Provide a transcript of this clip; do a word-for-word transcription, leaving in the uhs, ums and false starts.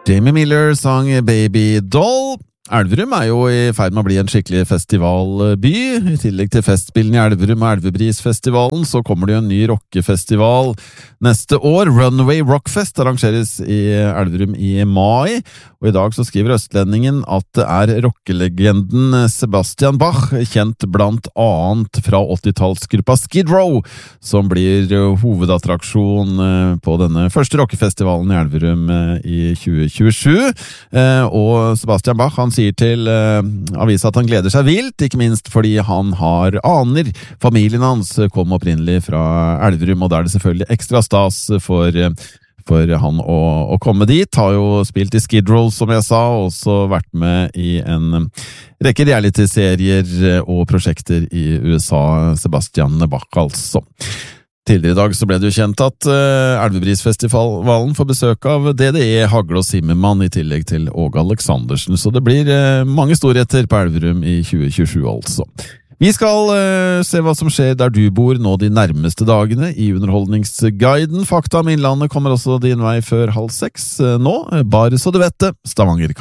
Jamie Miller sang Baby Doll. Elverum er jo i ferd med å bli en skikkelig festivalby. I tillegg til festspillene i Elverum og Elvebrisfestivalen så kommer det jo en ny rockefestival neste år. Runway Rockfest arrangeres i Elverum i mai, og i dag så skriver Østlendingen at det er rockelegenden Sebastian Bach, kjent blant annet fra åttitallsgruppa Skid Row, som blir hovedattraksjon på denne første rockefestivalen i Elverum i tjue tjuesju. Og Sebastian Bach, han sier til uh, avisa at han gleder seg vilt, ikke minst fordi han har aner. Familien hans kom opprinnelig fra Elverum, og da er det selvfølgelig ekstra stas for, for han å, å komme dit. Har jo spilt i Skid Row, som jeg sa, og også vært med i en rekke reality-serier og prosjekter i U S A. Sebastian Bach, altså. Tidligere i dag så ble det jo kjent at uh, Elvebrisfestivalen får besøk av D D E, Hagle og Zimmermann, i tillegg til Åge Aleksandersen, så det blir uh, mange storheter på Elverum i tjue tjuesju, altså. Vi skal uh, se hva som skjer der du bor nå de nærmeste dagene i Underholdningsguiden. Fakta om Innlandet kommer også din vei før halv seks. Uh, nå, bare så du vet det, Stavanger.